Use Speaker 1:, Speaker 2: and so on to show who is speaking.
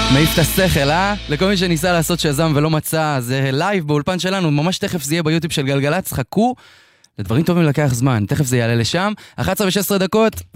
Speaker 1: מעיף את השכל, לכל מי שניסה לעשות שזם ולא מצא, זה לייב באולפן שלנו, ממש תכף זה יהיה ביוטיוב של גלגלץ, חכו, לדברים טובים לקח זמן, תכף זה יעלה לשם, 11:16,